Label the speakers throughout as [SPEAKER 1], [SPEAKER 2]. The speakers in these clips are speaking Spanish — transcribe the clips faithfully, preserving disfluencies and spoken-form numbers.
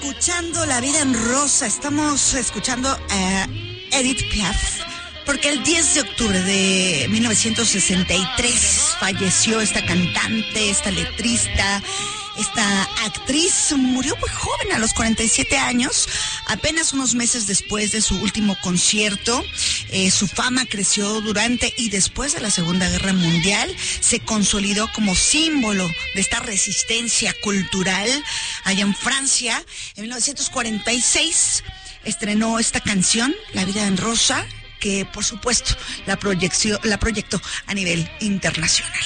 [SPEAKER 1] escuchando La Vida en Rosa, estamos escuchando a Edith Piaf, porque el diez de octubre de mil novecientos sesenta y tres falleció esta cantante, esta letrista, esta actriz. Murió muy joven, a los cuarenta y siete años, apenas unos meses después de su último concierto. Eh, su fama creció durante y después de la Segunda Guerra Mundial. Se consolidó como símbolo de esta resistencia cultural allá en Francia. En mil novecientos cuarenta y seis estrenó esta canción, La Vida en Rosa, que por supuesto la proyecció, la proyectó a nivel internacional.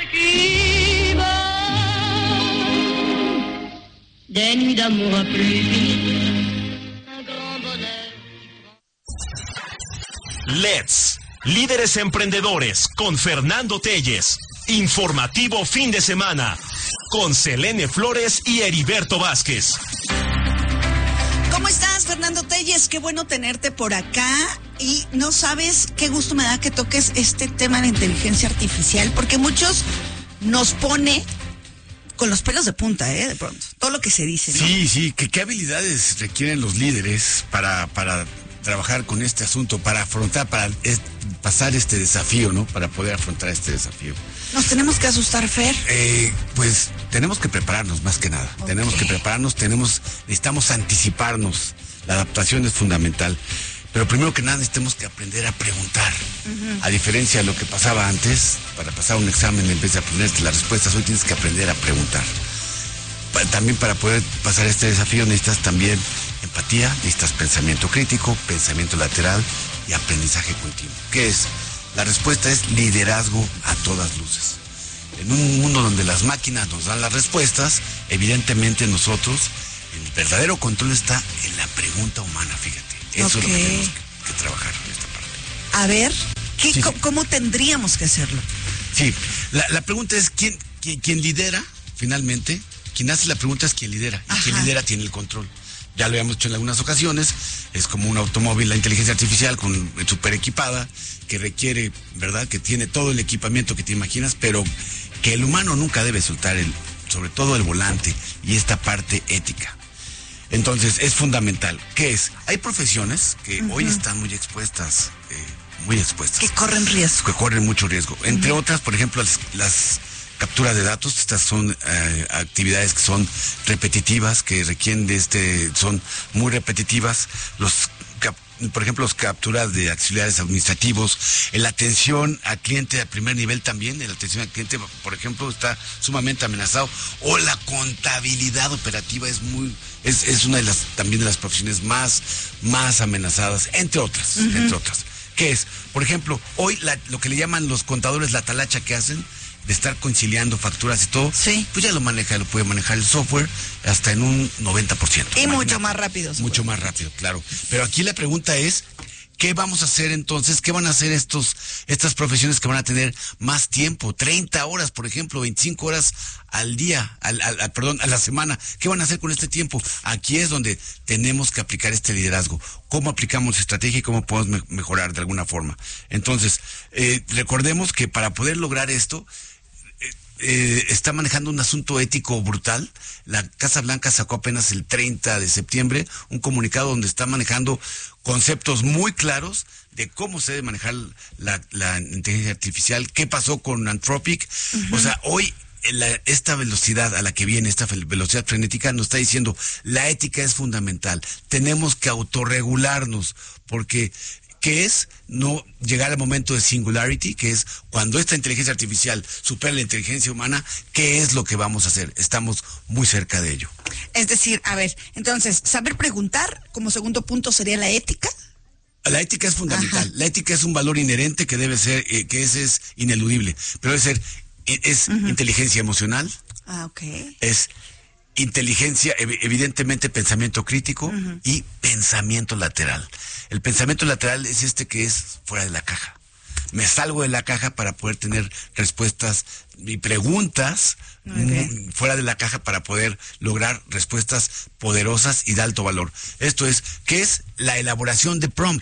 [SPEAKER 2] Let's, líderes emprendedores, con Fernando Telles. Informativo fin de semana, con Selene Flores y Heriberto Vázquez.
[SPEAKER 1] ¿Cómo estás, Fernando Telles? Qué bueno tenerte por acá. Y no sabes qué gusto me da que toques este tema de inteligencia artificial, porque muchos nos pone con los pelos de punta, ¿eh? De pronto, todo lo que se dice, ¿no?
[SPEAKER 3] Sí, sí, que qué habilidades requieren los líderes para, para trabajar con este asunto, para afrontar, para es, pasar este desafío, ¿no? Para poder afrontar este desafío.
[SPEAKER 1] ¿Nos tenemos que asustar, Fer?
[SPEAKER 3] Eh, pues tenemos que prepararnos más que nada. Okay. Tenemos que prepararnos, tenemos, necesitamos anticiparnos. La adaptación es fundamental. Pero primero que nada necesitamos que aprender a preguntar. Uh-huh. A diferencia de lo que pasaba antes, para pasar un examen en vez de aprenderte las respuestas, hoy tienes que aprender a preguntar. Pa- también para poder pasar este desafío necesitas también empatía, necesitas pensamiento crítico, pensamiento lateral y aprendizaje continuo. ¿Qué es? La respuesta es liderazgo a todas luces. En un mundo donde las máquinas nos dan las respuestas, evidentemente nosotros, el verdadero control está en la pregunta humana, fíjate. Eso okay. Es lo que tenemos que, que trabajar en esta parte.
[SPEAKER 1] A ver, ¿qué,
[SPEAKER 3] sí,
[SPEAKER 1] ¿cómo,
[SPEAKER 3] sí.
[SPEAKER 1] ¿cómo tendríamos que hacerlo?
[SPEAKER 3] Sí, la, la pregunta es, ¿quién, quién, quién lidera finalmente? Quien hace la pregunta es quien lidera. Y Ajá. quien lidera tiene el control. Ya lo habíamos hecho en algunas ocasiones. Es como un automóvil, la inteligencia artificial con super equipada, que requiere, ¿verdad? Que tiene todo el equipamiento que te imaginas, pero que el humano nunca debe soltar, el, sobre todo el volante y esta parte ética. Entonces, es fundamental. ¿Qué es? Hay profesiones que uh-huh. hoy están muy expuestas, eh, muy expuestas.
[SPEAKER 1] Que corren riesgo.
[SPEAKER 3] Que corren mucho riesgo. Uh-huh. Entre otras, por ejemplo, las, las capturas de datos. Estas son eh, actividades que son repetitivas, que requieren de este, son muy repetitivas. Los por ejemplo, las capturas de auxiliares administrativos, la atención al cliente a primer nivel también, la atención al cliente, por ejemplo, está sumamente amenazado, o la contabilidad operativa es muy, es, es una de las, también de las profesiones más, más amenazadas, entre otras, uh-huh. entre otras. ¿Qué es? Por ejemplo, hoy la, lo que le llaman los contadores, la talacha que hacen, de estar conciliando facturas y todo,
[SPEAKER 1] sí.
[SPEAKER 3] pues ya lo maneja, lo puede manejar el software hasta en un noventa por ciento.
[SPEAKER 1] Y imagínate. Mucho más rápido.
[SPEAKER 3] Mucho más rápido, claro. Pero aquí la pregunta es, ¿qué vamos a hacer entonces? ¿Qué van a hacer estos, estas profesiones que van a tener más tiempo? treinta horas, por ejemplo, veinticinco horas al día, al, al, al, perdón, a la semana. ¿Qué van a hacer con este tiempo? Aquí es donde tenemos que aplicar este liderazgo. ¿Cómo aplicamos estrategia y cómo podemos me- mejorar de alguna forma? Entonces, eh, recordemos que para poder lograr esto, Eh, está manejando un asunto ético brutal. La Casa Blanca sacó apenas el treinta de septiembre un comunicado donde está manejando conceptos muy claros de cómo se debe manejar la, la inteligencia artificial, qué pasó con Anthropic. Uh-huh. O sea, hoy la, esta velocidad a la que viene, esta velocidad frenética, nos está diciendo, la ética es fundamental. Tenemos que autorregularnos, porque que es no llegar al momento de singularity, que es cuando esta inteligencia artificial supera la inteligencia humana, ¿qué es lo que vamos a hacer? Estamos muy cerca de ello.
[SPEAKER 1] Es decir, a ver, entonces, saber preguntar, como segundo punto, sería la ética.
[SPEAKER 3] La ética es fundamental. Ajá. La ética es un valor inherente que debe ser, eh, que ese es ineludible, pero debe ser, es uh-huh. inteligencia emocional.
[SPEAKER 1] Ah, ok.
[SPEAKER 3] Es inteligencia, evidentemente pensamiento crítico uh-huh. y pensamiento lateral. El pensamiento lateral es este que es fuera de la caja. Me salgo de la caja para poder tener respuestas y preguntas okay. fuera de la caja para poder lograr respuestas poderosas y de alto valor. Esto es, ¿qué es la elaboración de prompts?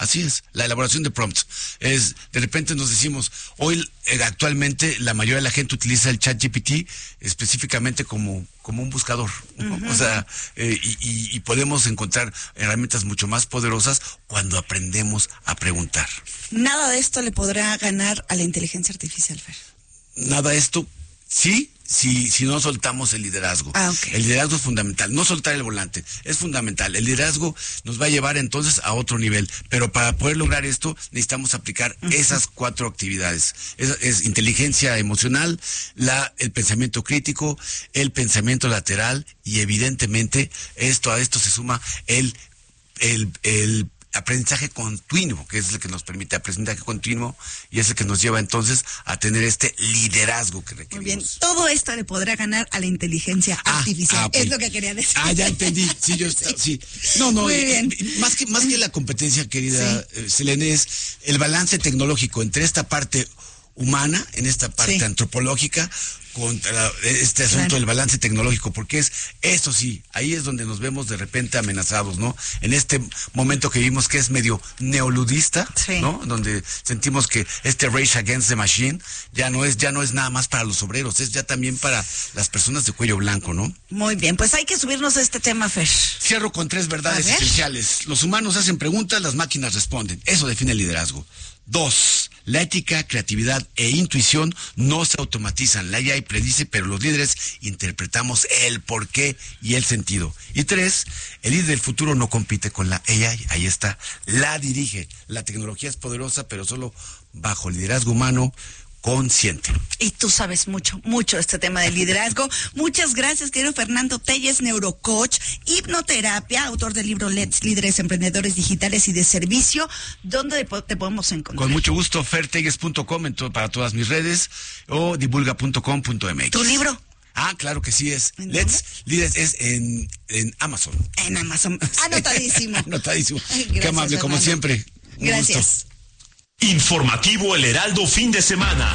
[SPEAKER 3] Así es, la elaboración de prompts. Es, de repente nos decimos, hoy eh, actualmente la mayoría de la gente utiliza el ChatGPT específicamente como, como un buscador, ¿no? Uh-huh. O sea, eh, y, y, y podemos encontrar herramientas mucho más poderosas cuando aprendemos a preguntar.
[SPEAKER 1] Nada de esto le podrá ganar a la inteligencia artificial, Fer.
[SPEAKER 3] Nada de esto, sí, si, si no soltamos el liderazgo.
[SPEAKER 1] Ah, okay.
[SPEAKER 3] El liderazgo es fundamental, no soltar el volante, es fundamental. El liderazgo nos va a llevar entonces a otro nivel, pero para poder lograr esto necesitamos aplicar uh-huh. esas cuatro actividades. Es, es inteligencia emocional, la, el pensamiento crítico, el pensamiento lateral y evidentemente esto a esto se suma el, el, el aprendizaje continuo, que es el que nos permite aprendizaje continuo y es el que nos lleva entonces a tener este liderazgo que requerimos.
[SPEAKER 1] Muy bien, todo esto le podrá ganar a la inteligencia ah, artificial, ah, okay. Es lo que quería decir.
[SPEAKER 3] Ah, ya entendí, sí, yo sí. sí. No, no, eh, más que más que la competencia, querida sí. eh, Selene, es el balance tecnológico entre esta parte humana, en esta parte sí. antropológica, contra este asunto claro. del balance tecnológico, porque es, eso sí, ahí es donde nos vemos de repente amenazados, ¿no? En este momento que vimos que es medio neoludista, sí. ¿no? Donde sentimos que este Rage Against the Machine ya no es, ya no es nada más para los obreros, es ya también para las personas de cuello blanco, ¿no?
[SPEAKER 1] Muy bien, pues hay que subirnos a este tema, Fer.
[SPEAKER 3] Cierro con tres verdades esenciales. Los humanos hacen preguntas, las máquinas responden. Eso define el liderazgo. Dos, la ética, creatividad e intuición no se automatizan. La A I predice, pero los líderes interpretamos el porqué y el sentido. Y tres, el líder del futuro no compite con la A I, ahí está, la dirige. La tecnología es poderosa, pero solo bajo el liderazgo humano consciente.
[SPEAKER 1] Y tú sabes mucho, mucho de este tema del liderazgo. Muchas gracias, querido Fernando Telles, neurocoach, hipnoterapia, autor del libro Let's, Líderes Emprendedores Digitales y de Servicio. ¿Dónde te podemos encontrar?
[SPEAKER 3] Con mucho gusto, fer telles punto com en to- para todas mis redes o divulga punto com punto m x.
[SPEAKER 1] ¿Tu libro?
[SPEAKER 3] Ah, claro que sí es. Let's Líderes es en, en Amazon.
[SPEAKER 1] En Amazon. Anotadísimo.
[SPEAKER 3] Anotadísimo.
[SPEAKER 1] Gracias,
[SPEAKER 3] qué amable,
[SPEAKER 1] Fernando.
[SPEAKER 3] como siempre. Un
[SPEAKER 1] Gracias.
[SPEAKER 3] gusto.
[SPEAKER 2] Informativo El Heraldo fin de semana.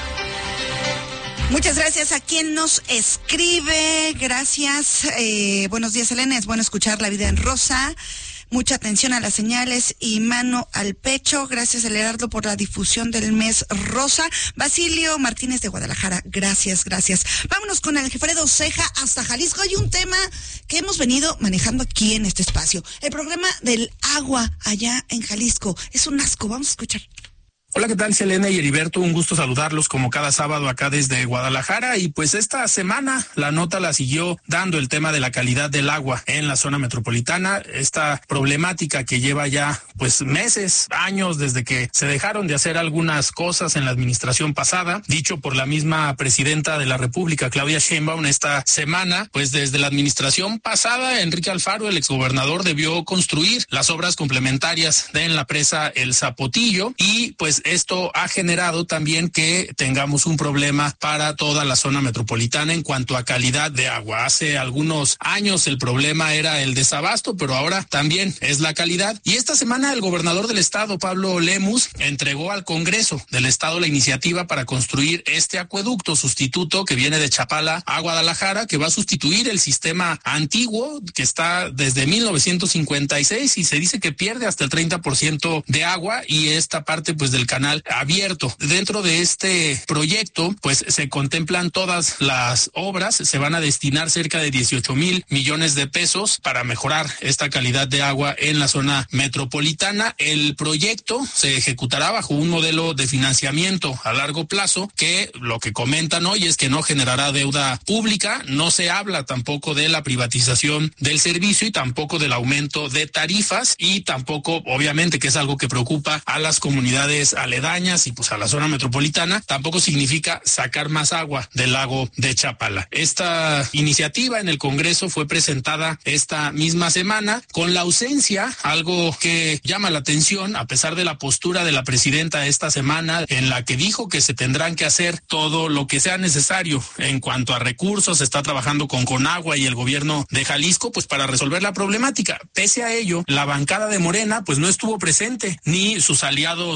[SPEAKER 1] Muchas gracias a quien nos escribe. Gracias. Eh, buenos días, Elena. Es bueno escuchar La Vida en Rosa. Mucha atención a las señales y mano al pecho. Gracias, El Heraldo, por la difusión del mes rosa. Basilio Martínez de Guadalajara. Gracias, gracias. Vámonos con Alfredo Ceja hasta Jalisco. Hay un tema que hemos venido manejando aquí en este espacio. El problema del agua allá en Jalisco. Es un asco. Vamos a escuchar.
[SPEAKER 4] Hola, ¿qué tal, Selena y Heriberto? Un gusto saludarlos como cada sábado acá desde Guadalajara. Y pues esta semana la nota la siguió dando el tema de la calidad del agua en la zona metropolitana. Esta problemática que lleva ya pues meses, años desde que se dejaron de hacer algunas cosas en la administración pasada, dicho por la misma presidenta de la República, Claudia Sheinbaum, esta semana, pues desde la administración pasada, Enrique Alfaro, el exgobernador, debió construir las obras complementarias de en la presa El Zapotillo y pues esto ha generado también que tengamos un problema para toda la zona metropolitana en cuanto a calidad de agua. Hace algunos años el problema era el desabasto, pero ahora también es la calidad. Y esta semana el gobernador del estado, Pablo Lemus, entregó al Congreso del estado la iniciativa para construir este acueducto sustituto que viene de Chapala a Guadalajara, que va a sustituir el sistema antiguo que está desde mil novecientos cincuenta y seis y se dice que pierde hasta el treinta por ciento de agua y esta parte pues del canal abierto. Dentro de este proyecto, pues se contemplan todas las obras, se van a destinar cerca de dieciocho mil millones de pesos para mejorar esta calidad de agua en la zona metropolitana. El proyecto se ejecutará bajo un modelo de financiamiento a largo plazo que lo que comentan hoy es que no generará deuda pública, no se habla tampoco de la privatización del servicio y tampoco del aumento de tarifas y tampoco, obviamente, que es algo que preocupa a las comunidades aledañas y pues a la zona metropolitana, tampoco significa sacar más agua del lago de Chapala. Esta iniciativa en el Congreso fue presentada esta misma semana con la ausencia, algo que llama la atención, a pesar de la postura de la presidenta esta semana en la que dijo que se tendrán que hacer todo lo que sea necesario en cuanto a recursos, se está trabajando con Conagua y el gobierno de Jalisco pues para resolver la problemática. Pese a ello, la bancada de Morena pues no estuvo presente, ni sus aliados políticos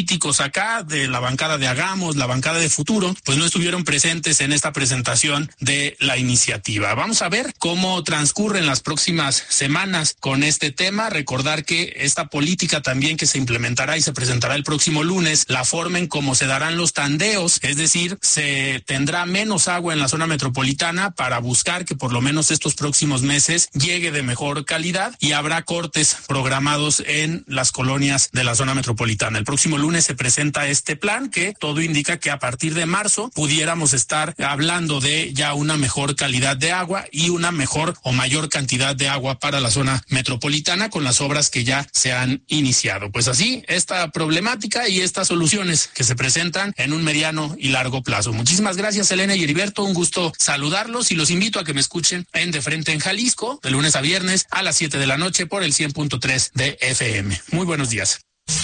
[SPEAKER 4] políticos acá, de la bancada de Hagamos, la bancada de Futuro, pues no estuvieron presentes en esta presentación de la iniciativa. Vamos a ver cómo transcurren las próximas semanas con este tema. Recordar que esta política también que se implementará y se presentará el próximo lunes, la forma en cómo se darán los tandeos, es decir, se tendrá menos agua en la zona metropolitana para buscar que por lo menos estos próximos meses llegue de mejor calidad, y habrá cortes programados en las colonias de la zona metropolitana. El próximo lunes se presenta este plan que todo indica que a partir de marzo pudiéramos estar hablando de ya una mejor calidad de agua y una mejor o mayor cantidad de agua para la zona metropolitana con las obras que ya se han iniciado. Pues así, esta problemática y estas soluciones que se presentan en un mediano y largo plazo. Muchísimas gracias, Elena y Heriberto, un gusto saludarlos y los invito a que me escuchen en De Frente en Jalisco, de lunes a viernes a las siete de la noche por el cien punto tres de F M. Muy buenos días.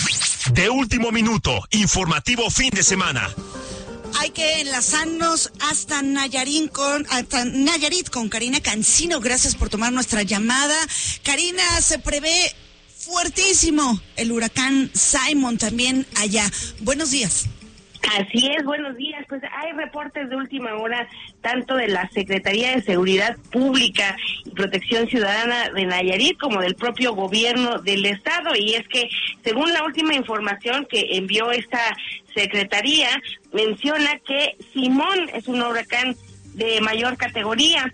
[SPEAKER 2] De último minuto, informativo fin de semana.
[SPEAKER 1] Hay que enlazarnos hasta Nayarit con, hasta Nayarit con Karina Cancino. Gracias por tomar nuestra llamada. Karina, se prevé fuertísimo el huracán Simon también allá. Buenos días.
[SPEAKER 5] Así es, buenos días. Pues hay reportes de última hora tanto de la Secretaría de Seguridad Pública y Protección Ciudadana de Nayarit como del propio gobierno del estado, y es que según la última información que envió esta secretaría, menciona que Simón es un huracán de mayor categoría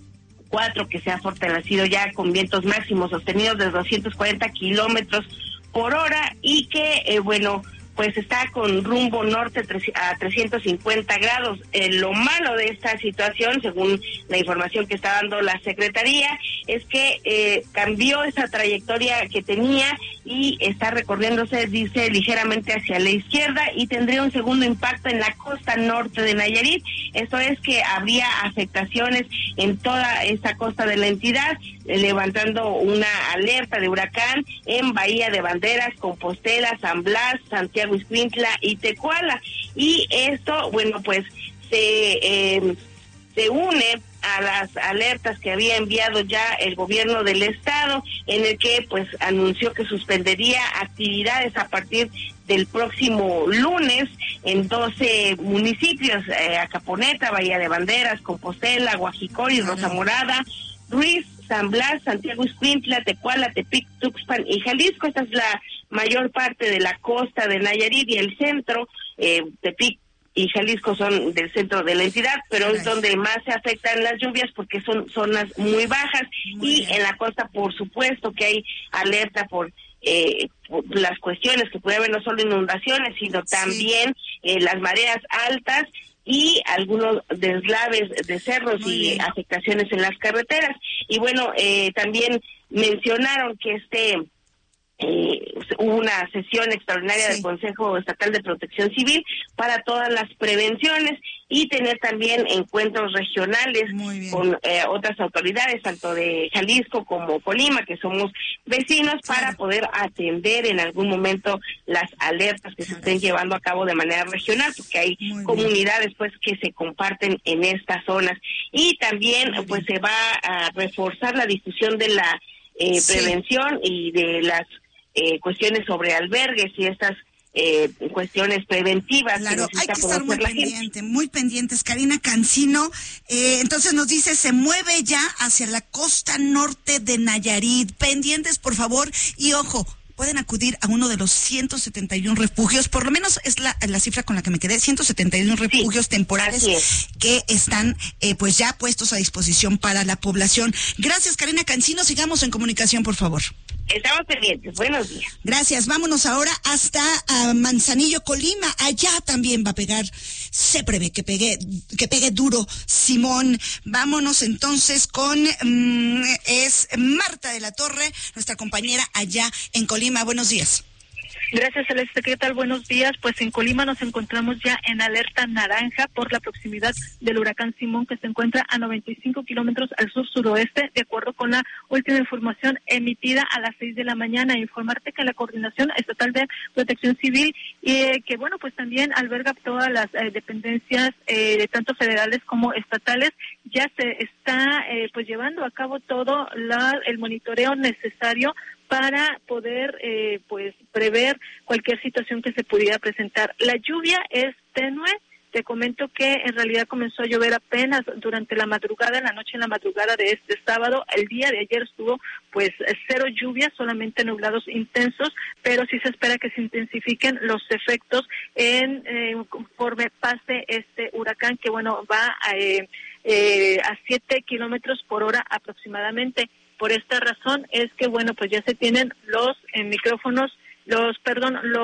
[SPEAKER 5] cuatro que se ha fortalecido ya con vientos máximos sostenidos de doscientos cuarenta kilómetros por hora y que, eh, bueno, pues está con rumbo norte a trescientos cincuenta grados. Eh, lo malo de esta situación, según la información que está dando la Secretaría, es que eh, cambió esa trayectoria que tenía y está recorriéndose, dice, ligeramente hacia la izquierda y tendría un segundo impacto en la costa norte de Nayarit. Esto es que habría afectaciones en toda esta costa de la entidad, eh, levantando una alerta de huracán en Bahía de Banderas, Compostela, San Blas, Santiago Ixcuintla y Tecuala, y esto, bueno, pues se eh, se une a las alertas que había enviado ya el gobierno del estado, en el que pues anunció que suspendería actividades a partir del próximo lunes en doce municipios, eh, Acaponeta, Bahía de Banderas, Compostela, Guajicori, Rosa Morada, Ruiz, San Blas, Santiago Ixcuintla, Tecuala, Tepic, Tuxpan y Jalisco. Esta es la mayor parte de la costa de Nayarit y el centro. eh, Tepic y Jalisco son del centro de la entidad, pero es donde más se afectan las lluvias porque son zonas muy bajas. Muy y bien. En la costa, por supuesto, que hay alerta por, eh, por las cuestiones que puede haber no solo inundaciones, sino sí. también eh, las mareas altas y algunos deslaves de cerros Muy y bien. afectaciones en las carreteras. Y bueno, eh, también mencionaron que este eh, hubo una sesión extraordinaria sí. del Consejo Estatal de Protección Civil para todas las prevenciones y tener también encuentros regionales con eh, otras autoridades, tanto de Jalisco como Colima, que somos vecinos, claro. para poder atender en algún momento las alertas que claro. se estén llevando a cabo de manera regional, porque hay Muy comunidades bien. pues que se comparten en estas zonas. Y también Muy pues bien. se va a reforzar la difusión de la eh, sí. prevención y de las eh, cuestiones sobre albergues y estas Eh, cuestiones preventivas.
[SPEAKER 1] Claro, que hay que estar muy pendiente, muy pendientes. Karina Cancino, eh, entonces nos dice, se mueve ya hacia la costa norte de Nayarit. Pendientes, por favor, y ojo, pueden acudir a uno de los ciento setenta y uno refugios, por lo menos es la, la cifra con la que me quedé, ciento setenta y uno refugios sí, temporales que están eh, pues ya puestos a disposición para la población. Gracias, Karina Cancino, sigamos en comunicación, por favor.
[SPEAKER 5] Estamos pendientes, buenos días.
[SPEAKER 1] Gracias, vámonos ahora hasta uh, Manzanillo, Colima. Allá también va a pegar, se prevé que pegue, que pegue duro Simón. Vámonos entonces con, um, es Marta de la Torre, nuestra compañera allá en Colima. Buenos días.
[SPEAKER 6] Gracias, Celeste. ¿Qué tal? Buenos días. Pues en Colima nos encontramos ya en alerta naranja por la proximidad del huracán Simón, que se encuentra a noventa y cinco kilómetros al sur-suroeste, de acuerdo con la última información emitida a las seis de la mañana. Informarte que la Coordinación Estatal de Protección Civil, eh, que bueno, pues también alberga todas las eh, dependencias, eh, de tanto federales como estatales, ya se está eh, pues llevando a cabo todo la, el monitoreo necesario para poder eh, pues prever cualquier situación que se pudiera presentar. La lluvia es tenue. Te comento que en realidad comenzó a llover apenas durante la madrugada, en la noche, en la madrugada de este sábado. El día de ayer estuvo pues cero lluvias, solamente nublados intensos, pero sí se espera que se intensifiquen los efectos en eh, conforme pase este huracán, que bueno, va a, eh, eh, a siete kilómetros por hora aproximadamente. Por esta razón es que bueno, pues ya se tienen los eh, micrófonos, los, perdón, los